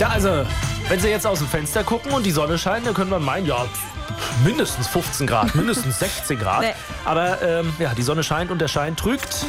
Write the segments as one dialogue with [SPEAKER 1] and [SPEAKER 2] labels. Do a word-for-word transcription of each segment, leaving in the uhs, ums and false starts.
[SPEAKER 1] Ja, also, wenn Sie jetzt aus dem Fenster gucken und die Sonne scheint, dann können wir meinen, ja, mindestens fünfzehn Grad, mindestens sechzehn Grad. Nee. Aber ähm, ja, die Sonne scheint und der Schein trügt.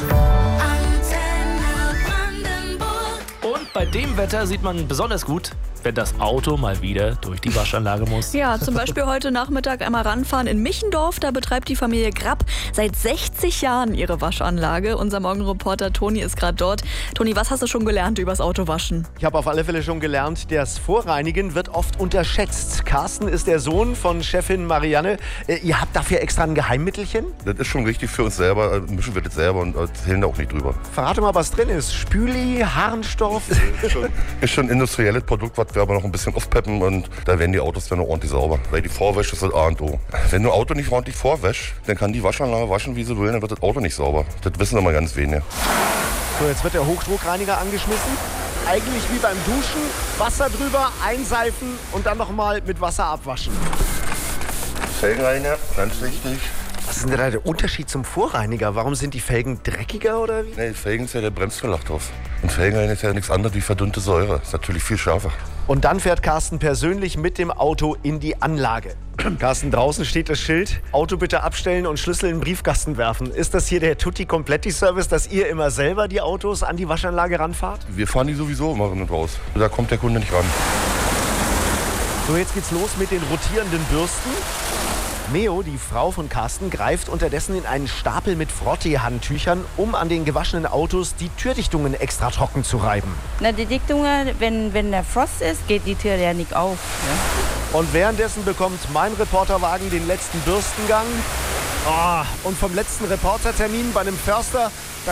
[SPEAKER 1] Und bei dem Wetter sieht man besonders gut, wenn das Auto mal wieder durch die Waschanlage muss.
[SPEAKER 2] Ja, zum Beispiel heute Nachmittag einmal ranfahren in Michendorf. Da betreibt die Familie Grapp seit sechzig Jahren ihre Waschanlage. Unser Morgenreporter Toni ist gerade dort. Toni, was hast du schon gelernt übers Autowaschen?
[SPEAKER 3] Ich habe auf alle Fälle schon gelernt, das Vorreinigen wird oft unterschätzt. Carsten ist der Sohn von Chefin Marianne. Äh, ihr habt dafür extra ein Geheimmittelchen?
[SPEAKER 4] Das ist schon richtig für uns selber. Mischen wir das selber und erzählen da auch nicht drüber.
[SPEAKER 3] Verrate mal, was drin ist. Spüli, Harnstoff?
[SPEAKER 4] ist, schon, ist schon ein industrielles Produkt, was wir aber noch ein bisschen aufpeppen und da werden die Autos dann noch ordentlich sauber. Weil die Vorwäsche ist das A und O. Wenn du ein Auto nicht ordentlich vorwäschst, dann kann die Waschanlage waschen, wie sie will, dann wird das Auto nicht sauber. Das wissen aber ganz wenige.
[SPEAKER 3] So, jetzt wird der Hochdruckreiniger angeschmissen. Eigentlich wie beim Duschen, Wasser drüber, einseifen und dann nochmal mit Wasser abwaschen.
[SPEAKER 4] Felgenreiniger, ganz wichtig.
[SPEAKER 3] Was ist denn da der Unterschied zum Vorreiniger? Warum sind die Felgen dreckiger oder wie?
[SPEAKER 4] Nee, die Felgen ist ja der Bremsverlauf drauf. Und Felgenreiniger ist ja nichts anderes wie verdünnte Säure. Ist natürlich viel schärfer.
[SPEAKER 3] Und dann fährt Carsten persönlich mit dem Auto in die Anlage. Carsten, draußen steht das Schild, Auto bitte abstellen und Schlüssel in den Briefkasten werfen. Ist das hier der Tutti-Kompletti-Service, dass ihr immer selber die Autos an die Waschanlage ranfahrt?
[SPEAKER 4] Wir fahren die sowieso immer rein und raus. Da kommt der Kunde nicht ran.
[SPEAKER 3] So, jetzt geht's los mit den rotierenden Bürsten. Meo, die Frau von Carsten, greift unterdessen in einen Stapel mit Frottee-Handtüchern, um an den gewaschenen Autos die Türdichtungen extra trocken zu reiben.
[SPEAKER 5] Na, die Dichtungen, wenn, wenn der Frost ist, geht die Tür ja nicht auf. Ja?
[SPEAKER 3] Und währenddessen bekommt mein Reporterwagen den letzten Bürstengang. Oh, und vom letzten Reportertermin bei einem Förster, da